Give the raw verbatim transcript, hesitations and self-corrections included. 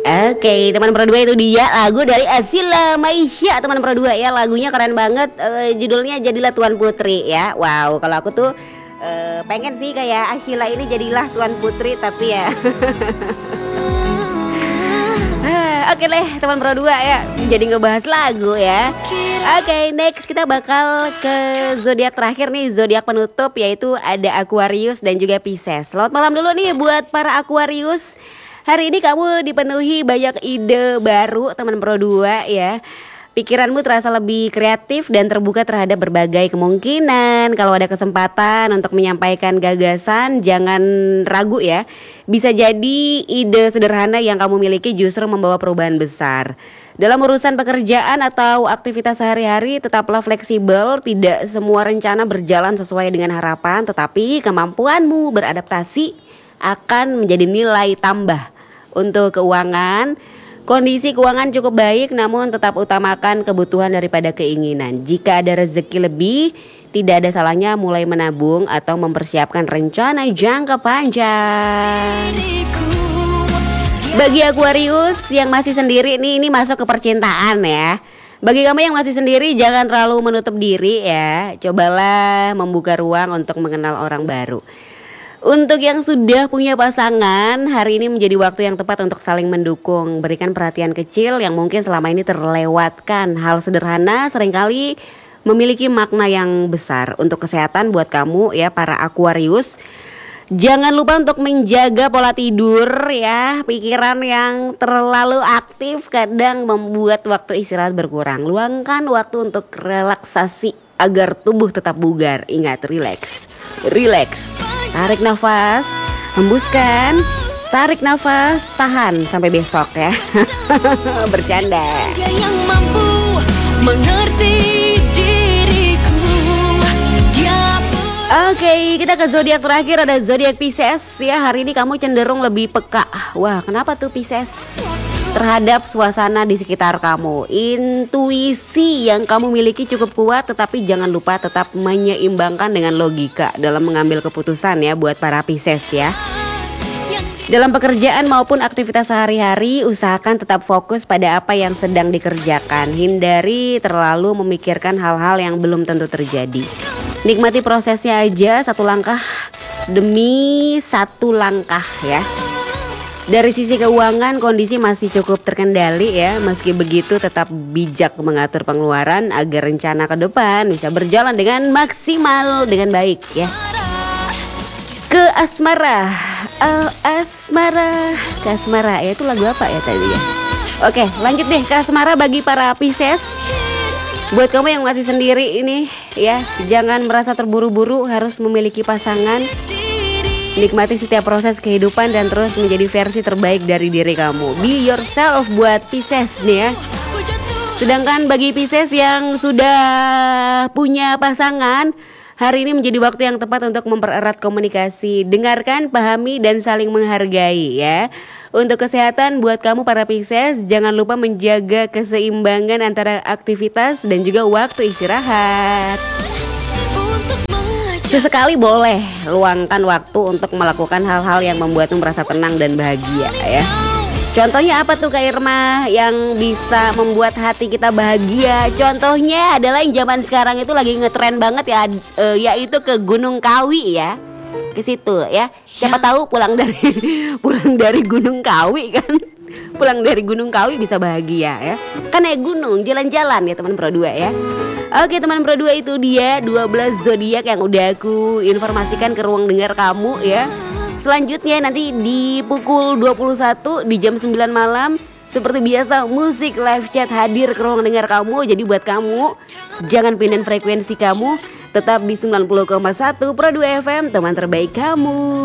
Oke, teman Pro dua itu dia lagu dari Asila Maisha, teman Pro dua ya. Lagunya keren banget, uh, judulnya Jadilah Tuan Putri ya. Wow, kalau aku tuh uh, pengen sih kayak Asila ini jadilah Tuan Putri, tapi ya oke deh teman Pro dua ya, jadi ngebahas lagu ya. Oke, next kita bakal ke zodiak terakhir nih, zodiak penutup, yaitu ada Aquarius dan juga Pisces. Selamat malam dulu nih buat para Aquarius. Hari ini kamu dipenuhi banyak ide baru teman Pro dua ya. Pikiranmu terasa lebih kreatif dan terbuka terhadap berbagai kemungkinan. Kalau ada kesempatan untuk menyampaikan gagasan, jangan ragu ya. Bisa jadi ide sederhana yang kamu miliki justru membawa perubahan besar. Dalam urusan pekerjaan atau aktivitas sehari-hari, tetaplah fleksibel. Tidak semua rencana berjalan sesuai dengan harapan, tetapi kemampuanmu beradaptasi akan menjadi nilai tambah. Untuk keuangan, kondisi keuangan cukup baik, namun tetap utamakan kebutuhan daripada keinginan. Jika ada rezeki lebih, tidak ada salahnya mulai menabung atau mempersiapkan rencana jangka panjang. Bagi Aquarius yang masih sendiri nih, ini masuk ke percintaan ya. Bagi kamu yang masih sendiri, jangan terlalu menutup diri ya. Cobalah membuka ruang untuk mengenal orang baru. Untuk yang sudah punya pasangan, hari ini menjadi waktu yang tepat untuk saling mendukung. Berikan perhatian kecil yang mungkin selama ini terlewatkan. Hal sederhana seringkali memiliki makna yang besar. Untuk kesehatan buat kamu ya para Aquarius, jangan lupa untuk menjaga pola tidur ya. Pikiran yang terlalu aktif kadang membuat waktu istirahat berkurang. Luangkan waktu untuk relaksasi agar tubuh tetap bugar. Ingat, relax, relax. Tarik nafas, hembuskan, tarik nafas, tahan sampai besok ya. Bercanda. Dia yang mampu mengerti diriku. Dia Oke, okay, kita ke zodiak terakhir, ada zodiak Pisces ya. Hari ini kamu cenderung lebih peka. Wah, kenapa tuh Pisces? Terhadap suasana di sekitar kamu. Intuisi yang kamu miliki cukup kuat, tetapi jangan lupa tetap menyeimbangkan dengan logika dalam mengambil keputusan ya buat para Pisces ya. Dalam pekerjaan maupun aktivitas sehari-hari, usahakan tetap fokus pada apa yang sedang dikerjakan. Hindari terlalu memikirkan hal-hal yang belum tentu terjadi. Nikmati prosesnya aja, satu langkah demi satu langkah ya. Dari sisi keuangan, kondisi masih cukup terkendali ya. Meski begitu tetap bijak mengatur pengeluaran agar rencana ke depan bisa berjalan dengan maksimal, dengan baik ya. Ke asmara, uh, asmara, ke asmara ya, itu lagu apa ya tadi ya? Oke, lanjut deh ke asmara bagi para Pisces. Buat kamu yang masih sendiri ini ya, jangan merasa terburu-buru harus memiliki pasangan. Nikmati setiap proses kehidupan dan terus menjadi versi terbaik dari diri kamu. Be yourself buat Pisces nih ya. Sedangkan bagi Pisces yang sudah punya pasangan, hari ini menjadi waktu yang tepat untuk mempererat komunikasi. Dengarkan, pahami, dan saling menghargai ya. Untuk kesehatan buat kamu para Pisces, jangan lupa menjaga keseimbangan antara aktivitas dan juga waktu istirahat. Sesekali boleh luangkan waktu untuk melakukan hal-hal yang membuatmu merasa tenang dan bahagia ya. Contohnya apa tuh Kak Irma yang bisa membuat hati kita bahagia? Contohnya adalah yang zaman sekarang itu lagi ngetren banget ya, e, yaitu ke Gunung Kawi ya. Ke situ ya. Siapa tahu pulang dari pulang dari Gunung Kawi kan. Pulang dari Gunung Kawi bisa bahagia ya. Kan naik gunung, jalan-jalan ya teman Pro dua ya. Oke teman Pro dua, itu dia dua belas zodiak yang udah aku informasikan ke ruang dengar kamu ya. Selanjutnya nanti di pukul dua puluh satu di jam sembilan malam, seperti biasa musik live chat hadir ke ruang dengar kamu. Jadi buat kamu jangan pindahin frekuensi kamu, tetap di sembilan puluh koma satu Pro dua F M, teman terbaik kamu.